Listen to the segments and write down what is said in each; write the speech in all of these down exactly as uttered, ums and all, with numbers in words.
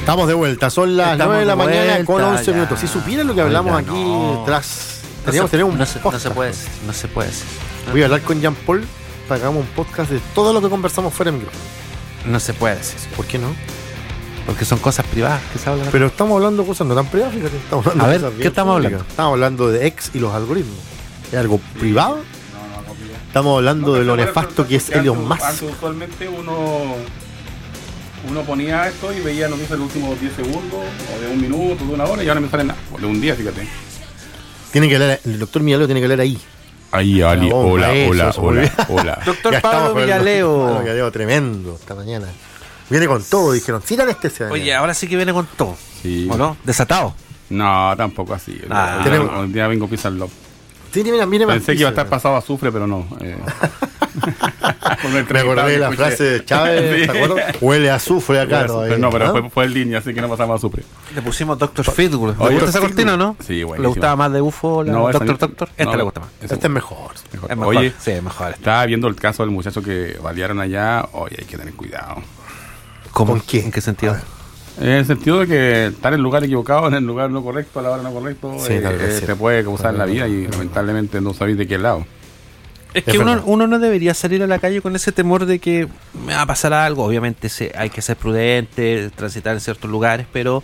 Estamos de vuelta, son las Estamos nueve de la de mañana vuelta, con once ya. minutos. Si supieran lo que hablamos Oiga, aquí no. tras... No Teníamos se, que tener un no, se, no podcast. se puede, no se puede. hacer. Voy a hablar con Jean Paul para que hagamos un podcast de todo lo que conversamos fuera de micrófono. No se puede hacer. ¿Por qué no? Porque son cosas privadas que se hablan. Pero estamos hablando de cosas no tan privadas, fíjate. Estamos hablando A de ver, cosas ¿qué bien estamos públicas. hablando? Estamos hablando de X y los algoritmos. ¿Es algo privado? No, no, no, no. Estamos hablando No, de lo pero nefasto que es porque Elon antes- Musk. antes usualmente uno uno ponía esto y veía noticias de los últimos diez segundos, o de un minuto, de una hora, y ahora me sale nada. O de un día, fíjate. Tiene que leer, el doctor Millaleo tiene que leer ahí. Ahí, Ali, hola, hola, hola, hola. Doctor Ya Pablo estamos con el Villaleo. doctor Pablo Villaleo, tremendo esta mañana. Viene con todo, dijeron, sin anestesia. Oye, ahora sí que viene con todo. Sí. ¿O no? Desatado. No, tampoco así. Ah, Hoy día- tenemos- hoy día vengo pisando. Sí, viene, viene más Pensé que iba a estar piso. pasado a azufre, pero no. Eh. Por el Me acordé de la escuché. frase de Chávez, Sí. ¿te acuerdas? Huele a azufre acá. Pero todavía, no, pero ¿no? fue, fue en línea, así que no pasamos a azufre. Le pusimos Doctor Feedwood. ¿Le Oye, gusta esa Doctor cortina o no? Sí, buenísimo. ¿Le gustaba más de U F O la No, esa Doctor ni- Doctor? Esta no, le gusta más. esa- Este es mejor. mejor. Es mejor. Oye, Sí, es mejor. estaba viendo el caso del muchacho que balearon allá. Oye, hay que tener cuidado. ¿Cómo? ¿Con qué? ¿En qué sentido? A ver. En el sentido de que estar en el lugar equivocado, en el lugar no correcto, a la hora no correcto, Sí, eh, tal vez eh, sí. te puede causar Tal la vez vida no. y lamentablemente no sabéis de qué lado. Es Es que uno, verdad. uno no debería salir a la calle con ese temor de que me va a pasar algo. Obviamente se, hay que ser prudente, transitar en ciertos lugares, pero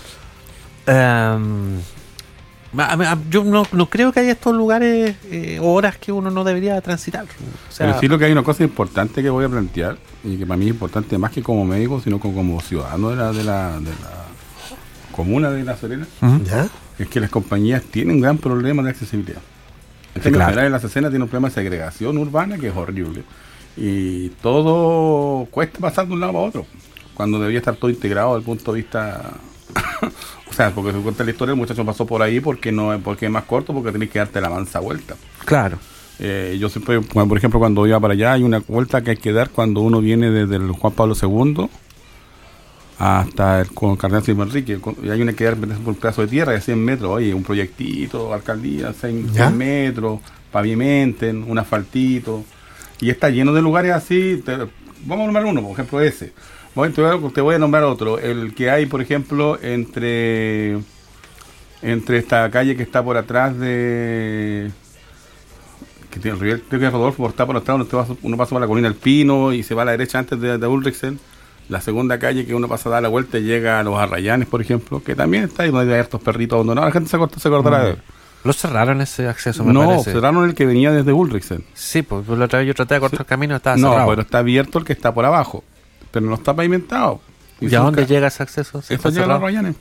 em, a- a- yo no, no creo que haya estos lugares eh, o horas que uno no debería transitar. O sea, Pero sí lo que hay una cosa importante que voy a plantear, y que para mí es importante más que como médico, sino como, como ciudadano de la, de, la, de la comuna de La Serena, ¿Mm? ¿Ya? es que las compañías tienen un gran problema de accesibilidad. El Sí, tema claro. general de La Serena tiene un problema de segregación urbana que es horrible. Y todo cuesta pasar de un lado a otro, cuando debía estar todo integrado desde el punto de vista... o sea, porque se cuenta la historia, el muchacho pasó por ahí porque no porque es más corto, porque tenés que darte la mansa vuelta. claro. Eh, yo siempre, bueno, por ejemplo, cuando iba para allá, hay una vuelta que hay que dar cuando uno viene desde el Juan Pablo segundo hasta el con Cardenal Silva Enrique, con- y hay una que dar por un pedazo de tierra de cien metros, oye, un proyectito, alcaldía, cien, ¿Ya? cien metros, pavimenten, un asfaltito, y está lleno de lugares así. Te- vamos a nombrar uno, por ejemplo, ese. Voy, te, voy a, te voy a nombrar otro, el que hay, por ejemplo, entre entre esta calle que está por atrás de... que tiene el riel, creo que es Rodolfo, está por atrás, uno, te va- uno pasa por la colina del Pino y se va a la derecha antes de, de Ulrichsen. La segunda calle que uno pasa a dar la vuelta y llega a los Arrayanes, por ejemplo, que también está ahí donde hay hartos perritos abandonados. La gente se, acorta, se acordará de él. Lo cerraron ese acceso, me No, parece. cerraron el que venía desde Ulrichsen. Sí, pues la otra vez yo traté de cortar el camino, estaba No, cerrado. pero está abierto el que está por abajo, pero no está pavimentado. ¿Y a son dónde ca- llega ese acceso? ¿Sí Esto está llega a los cerrado? Arrayanes.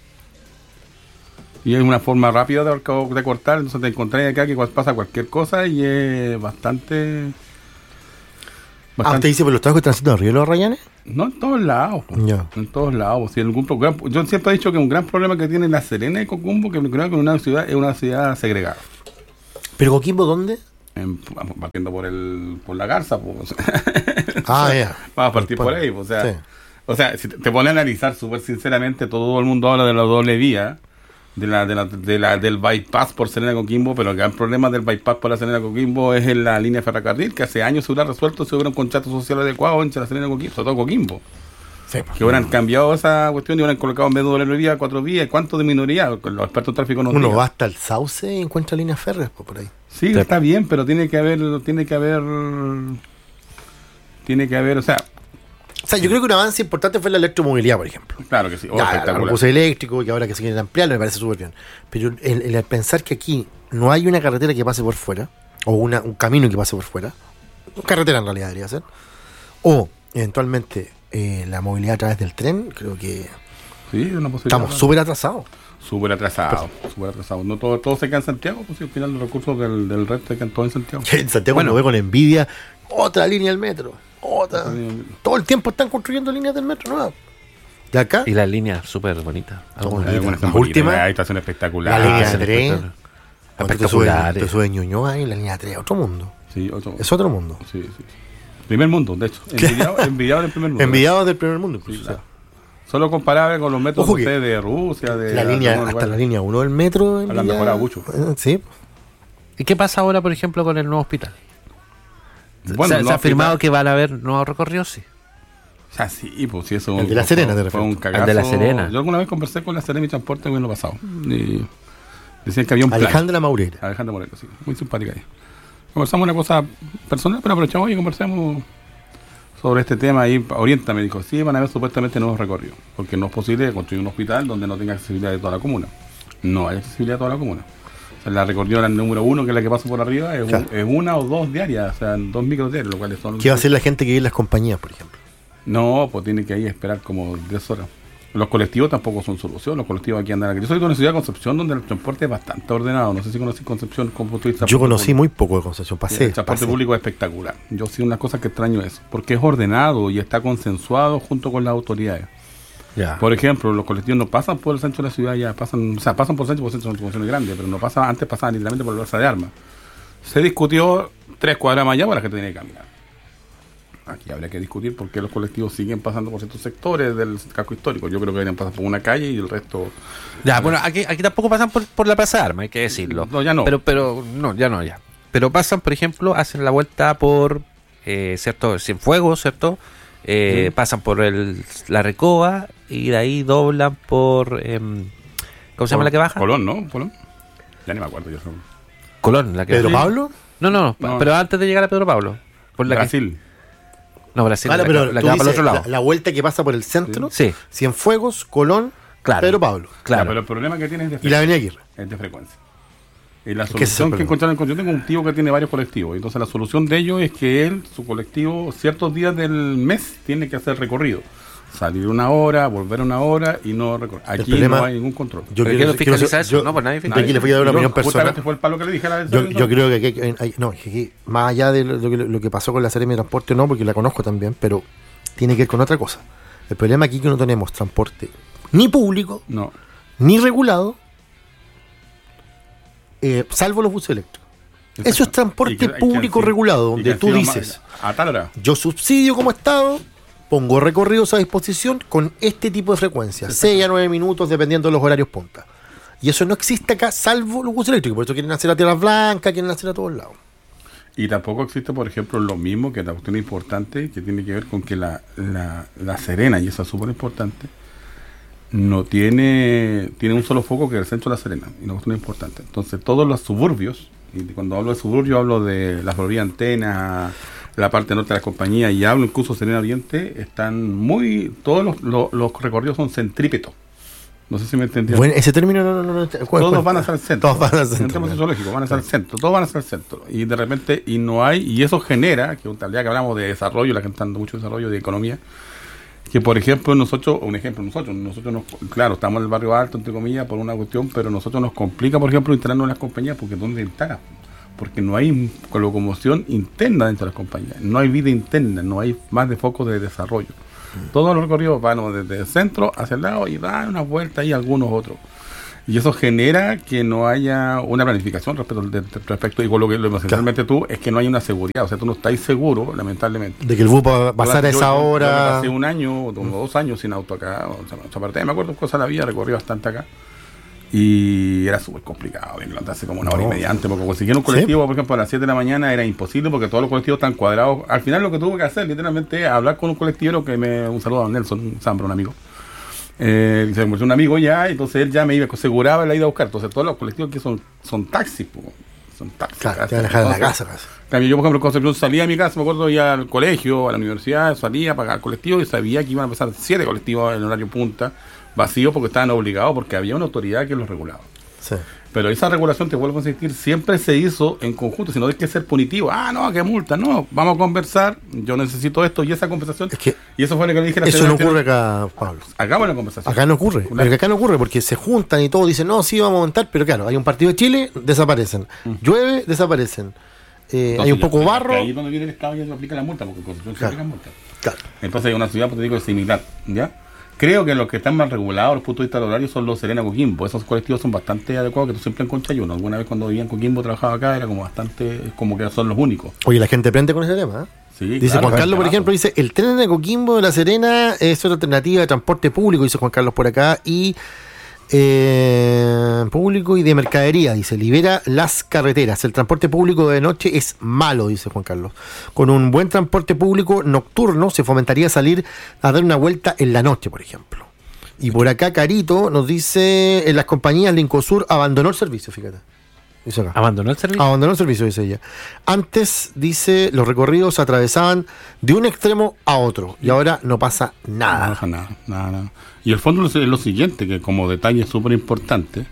Y es una forma rápida de, de cortar, entonces te encontrás acá que pasa cualquier cosa y es bastante... Ah, bastante usted dice por los trabajos de tránsito de Río de los Rayanes. No en todos lados, po. Ya. En todos lados. Si algún pro- gran- yo siempre he dicho que un gran problema que tiene La Serena y Coquimbo, que creo que una ciudad es una ciudad segregada. ¿Pero Coquimbo dónde? En- vamos partiendo por el por la Garza, pues. Ah, ya. Vamos a partir por ahí, pues, o sea, Sí. o sea, si te, te pones a analizar súper sinceramente, todo el mundo habla de la doble vía, de la, de la, de la del bypass por Serena Coquimbo, pero el gran problema del bypass por la Serena Coquimbo es en la línea ferrocarril, que hace años se hubiera resuelto si hubiera un contrato social adecuado entre la Serena Coquimbo, sobre todo Coquimbo. Sí, pues. Que hubieran cambiado esa cuestión y hubieran colocado en vez de doble vía, cuatro vías. ¿Cuánto disminuiría? Los expertos en tráfico no Uno digan. va hasta el Sauce y encuentra líneas férreas pues, por ahí. Sí, Sí. está bien, pero tiene que haber, tiene que haber, tiene que haber, o sea, O sea, yo creo que un avance importante fue la electromovilidad, por ejemplo. claro que sí, oh, Ya, el espectacular. autobús eléctrico y que ahora que se quieren ampliarlo me parece súper bien. Pero el, el pensar que aquí no hay una carretera que pase por fuera, o una, un camino que pase por fuera, carretera en realidad debería ser, o eventualmente eh, la movilidad a través del tren, creo que Sí, es una posibilidad. estamos súper atrasados. Súper atrasado, súper atrasado. No todo, todo se queda en Santiago, pues si al final los recursos del, del resto se quedan todos en Santiago. En Santiago Bueno. uno ve con envidia otra línea del metro, otra. Todo el tiempo están construyendo líneas del metro nuevas. De acá, Y la línea súper bonita. Algunas. Hay algunas La son bonitas, última, hay estaciones la espectaculares. línea sí, de tren, espectacular. cuando te subes- Espectaculares. te subes Ñuñoa y la línea tres, otro mundo. Sí, otro. Es otro mundo. Sí, sí. Primer mundo, de hecho. Envidiado, envidiado en el primer mundo. Envidiados del primer mundo. Sí, incluso, claro. Solo comparable con los metros Ojo no que sé, de Rusia, de la línea, algunos hasta lugares. la línea uno del metro. la envidiada- mejorado mucho. Eh, Sí. ¿Y qué pasa ahora, por ejemplo, con el nuevo hospital? Bueno, se, no se ha afirmado hospital- que van a haber nuevos recorridos, sí. O sea, sí, pues si eso El de La Serena, fue, te fue un refieres. cagazo. El de La Serena. Yo alguna vez conversé con La Serena y Transporte el año pasado. Y decían que había un plan. Alejandra Maurera. Alejandra Moreno, sí. Muy simpática ella. Conversamos una cosa personal, pero aprovechamos y conversamos sobre este tema. Ahí Orienta me dijo, sí, van a haber supuestamente nuevos recorridos, porque no es posible construir un hospital donde no tenga accesibilidad de toda la comuna. No hay accesibilidad de toda la comuna. O sea, la recorrido la número uno, que es la que pasa por arriba, es, Claro. un- es una o dos diarias, o sea, dos micros diarios, lo cual son... ¿Qué va a hacer la gente que vive en las compañías, por ejemplo? No, pues tiene que ahí esperar como diez horas. Los colectivos tampoco son solución, los colectivos aquí andan aquí. Yo soy de una ciudad de Concepción donde el transporte es bastante ordenado. No sé si conocí Concepción como punto de vista Yo transporte conocí público. muy poco de Concepción, pasé. El transporte pasé. público es espectacular. Yo sí una cosa que extraño eso, porque es ordenado y está consensuado junto con las autoridades. Ya. Por ejemplo, los colectivos no pasan por el centro de la ciudad, ya pasan, o sea, pasan por el centro, por el centro de convenciones grandes, pero no pasaban, antes pasaban literalmente por la plaza de armas. Se discutió tres cuadras más allá para la gente tenía que caminar. Aquí habría que discutir por qué los colectivos siguen pasando por ciertos sectores del casco histórico. Yo creo que deberían pasar por una calle y el resto... Ya, bueno, aquí, aquí tampoco pasan por, por la Plaza de Armas, hay que decirlo. No, ya no. Pero, pero, no, ya no, ya. Pero pasan, por ejemplo, hacen la vuelta por, eh, ¿cierto? Cienfuegos, ¿cierto? Eh, Mm. Pasan por el, la Recoba y de ahí doblan por, em, ¿cómo se llama Por la que baja? Colón, ¿no? Colón. Ya ni me acuerdo yo. soy- Colón, la que ¿Pedro baja. Pablo? No, no, no, No. pero antes de llegar a Pedro Pablo. Por la que- Brasil. no, Brasil, Claro, la, pero que- la tú que va para el dices otro lado. la, la vuelta que pasa por el centro, Sí, Cienfuegos, Colón, claro. Pedro Pablo. Ya, Claro. pero el problema que tiene es de Y la Avenida Aguirre. es de frecuencia. Y la Es que ese es el solución que problema. encontraron con yo tengo un tío que tiene varios colectivos. Entonces la solución de ellos es que él, su colectivo, ciertos días del mes tiene que hacer recorrido. Salir una hora, volver una hora y no recorrer. Aquí problema- no hay ningún control. Yo ¿Pero quiero- quién lo fiscaliza quiero- eso? yo- No, pues nadie yo fiscaliza. aquí le voy a dar una Yo, opinión justamente personal. fue el palo que le dije a la Yo, yo creo que, aquí hay- hay- no, que aquí, más allá de lo, que, lo que pasó con la Serena de Transporte, no, porque la conozco también, pero tiene que ver con otra cosa. El problema aquí es que no tenemos transporte ni público, No. ni regulado, eh, salvo los buses eléctricos. Eso es transporte Y que- hay que público han sido- regulado, y donde que han tú sido dices, más- a tal hora. yo subsidio como Estado, pongo recorridos a disposición con este tipo de frecuencia, seis a nueve minutos dependiendo de los horarios punta. Y eso no existe acá, salvo los buses eléctricos. Por eso quieren hacer a Tierras Blancas, quieren hacer a todos lados. Y tampoco existe, por ejemplo, lo mismo que la cuestión importante que tiene que ver con que la, la, la Serena, y eso es súper importante, no tiene tiene un solo foco que es el centro de la Serena, y una cuestión importante. Entonces, todos los suburbios, y cuando hablo de suburbios hablo de la Florida Antena, la parte norte de la compañía, y hablo incluso Serena Oriente, están muy, todos los, los, los recorridos son centrípetos. No sé si me entendieron. Bueno, ese término no, no, no, no- ¿cuál- Todos cuál? van a ser al centro. Todos van al En centro. términos claro. sociológicos, van a ser al centro. Todos van a ser al centro. Y de repente, y no hay, y eso genera, que tal día que hablamos de desarrollo, la gente está dando mucho desarrollo de economía, que por ejemplo nosotros, un ejemplo, nosotros, nosotros nos, claro, estamos en el barrio alto, entre comillas, por una cuestión, pero nosotros nos complica, por ejemplo, instalarnos en las compañías, porque ¿dónde instalas? Porque no hay locomoción interna dentro de las compañías, no hay vida interna, no hay más de focos de desarrollo. Todos los recorridos van desde el centro hacia el lado y dan una vuelta ahí algunos otros. Y eso genera que no haya una planificación respecto al de- de- respecto y con lo que lo esencialmente tú es que no hay una seguridad, o sea, tú no estás seguro, lamentablemente. De que el bus va a pasar a Yo- esa yo- yo me hora. pasé un año o dos años sin auto acá, o sea, aparte me acuerdo cosas de la vida, recorrí bastante acá. Y era súper complicado, hace como una hora y No. media antes, porque conseguir un colectivo, por ejemplo, a las siete de la mañana era imposible porque todos los colectivos están cuadrados. Al final lo que tuve que hacer, literalmente, es hablar con un colectivero que me... Un saludo a Nelson Zambra, un amigo. Eh, se convirtió en un amigo ya, entonces él ya me iba, aseguraba la ida a buscar. Entonces todos los colectivos aquí son, son taxis, po, son taxis. Claro, te van a dejar en la casa. casi. En cambio, yo, por ejemplo, en Concepción salía de mi casa, me acuerdo, iba al colegio, a la universidad, salía a pagar el colectivo y sabía que iban a pasar siete colectivos en horario punta, vacíos porque estaban obligados, porque había una autoridad que los regulaba. Sí. Pero esa regulación, te vuelvo a insistir, siempre se hizo en conjunto, si no hay que ser punitivo. Ah, no, qué multa, no, vamos a conversar, yo necesito esto y esa conversación. Es que y eso fue lo que le dije a la eso no señora ocurre Tena. acá, Pablo. Hagamos la conversación. Acá no ocurre. Una- Porque acá no ocurre porque se juntan y todos dicen, no, sí, vamos a montar, pero claro, hay un partido de Chile, desaparecen. Llueve, desaparecen. Eh, Entonces, hay un ya, poco que barro. Ahí es donde viene el Estado y ya se aplica la multa, porque en Concepción se Claro. aplica multa. Claro. Entonces hay una ciudad, pues te digo, similar, ¿ya? Creo que los que están más regulados desde el punto de vista del horario son los Serena Coquimbo. Esos colectivos son bastante adecuados, que tú siempre encuentras uno. Alguna vez cuando vivía en Coquimbo, trabajaba acá, era como bastante, como que son los únicos. Oye, la gente prende con ese tema. ¿eh? Sí, Dice claro, Juan claro, Carlos, por claro. ejemplo, dice, el tren de Coquimbo de La Serena es otra alternativa de transporte público, dice Juan Carlos por acá, y eh, público y de mercadería, dice, libera las carreteras. El transporte público de noche es malo, dice Juan Carlos. Con un buen transporte público nocturno se fomentaría salir a dar una vuelta en la noche, por ejemplo. Y por acá Carito nos dice, en las compañías Lincosur abandonó el servicio, fíjate. Dice acá. ¿Abandonó el servicio? Abandonó el servicio, dice ella. Antes, dice, los recorridos se atravesaban de un extremo a otro y ahora no pasa nada. No pasa nada, nada, nada. Y el fondo es lo siguiente, que como detalle súper importante,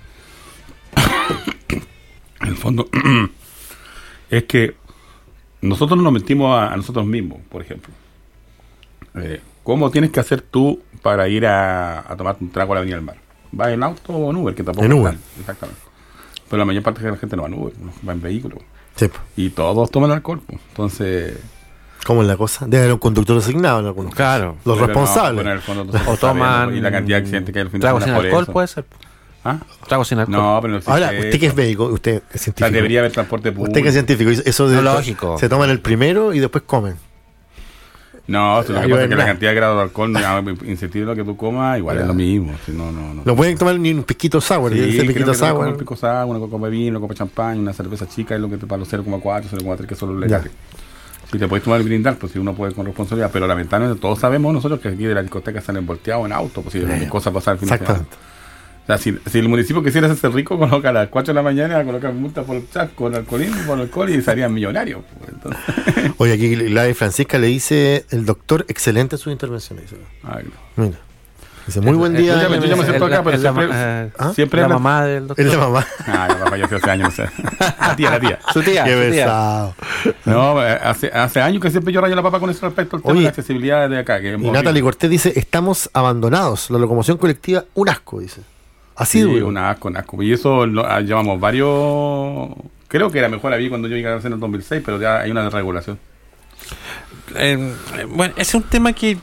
el fondo es que nosotros nos mentimos a, a nosotros mismos, por ejemplo. Eh, ¿Cómo tienes que hacer tú para ir a, a tomar un trago a la Avenida del Mar? ¿Vas en auto o en Uber? Que tampoco En Uber. están, exactamente. Pero la mayor parte de la gente no va en Uber, va en vehículo. Sí. Y todos toman alcohol. Pues. Entonces... ¿Cómo es la cosa? Debe haber un conductor designado en algunos casos. Claro. Los pero responsables. no, bueno, en el fondo nosotros O toman sabemos, y la cantidad de accidentes que hay al fin de trago sin semana por alcohol, eso. puede ser. ¿Ah? Trago sin alcohol. No, pero no existe Ahora, usted que es eso. médico, usted es O sea, científico. debería haber transporte público. Usted que es científico, eso de No, lógico. se toman el primero y después comen. No, si lo que Ahí pasa va es que nada. la cantidad de grados de alcohol, incentivo lo que tú comas, igual es lo mismo. Si no, no, no. No pueden tomar ni un pisquito sour, Sí, ese creo pisquito que te sour. un pico sour, una copa de vino, una copa de champán, una cerveza chica, es lo que te para los cero coma cuatro, cero coma tres que son los legales. Si te puedes tomar el brindar, pues si uno puede con responsabilidad, pero lamentablemente todos sabemos nosotros que aquí de la discoteca salen volteados en auto, pues si Eh, cosas pasan el fin de semana. Exactamente. O sea, si, si el municipio quisiera hacerse rico, coloca a las cuatro de la mañana, coloca multas por el chat, con alcoholismo, por alcohol y serían millonarios. Pues, entonces. Oye, aquí la de Francisca le dice, el doctor, excelente sus intervenciones. Dice. Ay, no. Mira. Dice, muy buen Tú día. ya me- tú ya me Es siento la- acá, pero es la siempre- ma- eh, ¿Ah? siempre la habla- mamá del doctor. Es la mamá. Ah, ya papá, yo hace años, no sé. La tía, la tía. Su tía, Qué su tía. pesado. No, eh, hace, hace años que siempre yo rayo la papa con eso respecto al tema Oye, de la accesibilidad de acá. Que es Y horrible. Natalie Cortés dice, estamos abandonados. La locomoción colectiva, un asco, dice. Así Sí, duro. un asco, un asco. Y eso lo, ah, llevamos varios... Creo que era mejor había cuando yo llegué a hacer en el dos mil seis, pero ya hay una desregulación. Eh, bueno, ese es un tema que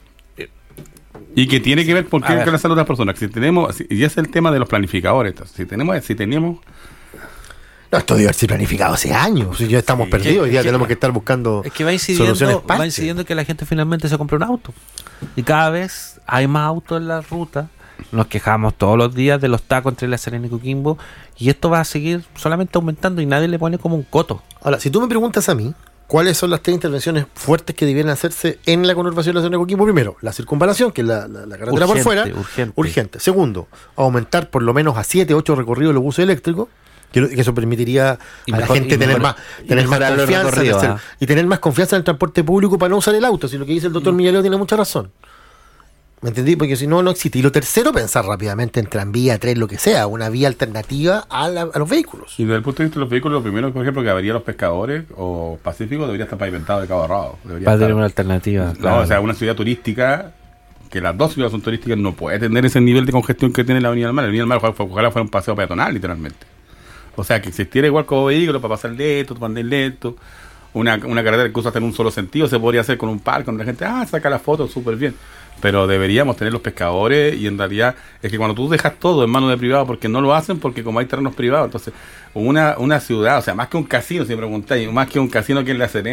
Y que tiene que ver por A qué ver. con la salud de las personas. Si tenemos, si- y es el tema de los planificadores. Si tenemos, si tenemos, No, esto debe haber sido planificado hace años. Si ya estamos Sí, perdidos, hoy día es que- tenemos que estar buscando es que va soluciones incidiendo, va parche. incidiendo que la gente finalmente se compra un auto. Y cada vez hay más autos en la ruta. Nos quejamos todos los días de los tacos entre La Serena y Coquimbo. Y esto va a seguir solamente aumentando y nadie le pone como un coto. Ahora, si tú me preguntas a mí, ¿cuáles son las tres intervenciones fuertes que debieran hacerse en la conurbación de la zona de Coquimbo? Primero, la circunvalación, que es la, la- la carretera por Urgente, fuera. urgente. Urgente. Segundo, aumentar por lo menos a siete, ocho recorridos los buses eléctricos, que, lo- que eso permitiría Y a mejor- la gente y tener mejor- más, y tener más mejorar los confianza en el recorridos, ser- ah. y tener más confianza en el transporte público para no usar el auto. Si lo que dice el doctor Millaleo tiene mucha razón. ¿Me entendí? Porque si no, no existe. Y lo tercero, pensar rápidamente en tranvía, tren, lo que sea, una vía alternativa a, la- a los vehículos. y desde el punto de vista de los vehículos, lo primero, por ejemplo, que habría los pescadores o Pacífico debería estar pavimentado de cabo a rabo. Debería Para estar- tener una alternativa. No, claro. o sea, una ciudad turística, que las dos ciudades son turísticas, no puede tener ese nivel de congestión que tiene la Avenida del Mar. La Avenida del Mar ojalá, ojalá fuera un paseo peatonal, literalmente. O sea, que existiera igual como vehículo para pasar lento, para andar lento. Una, una carretera que usa en un solo sentido se podría hacer con un parque donde la gente, ah, saca la foto, súper bien. Pero deberíamos tener los pescadores y en realidad es que cuando tú dejas todo en manos de privados, porque no lo hacen, porque como hay terrenos privados, entonces una, una ciudad, o sea, más que un casino, si me preguntáis, más que un casino que en La Serena,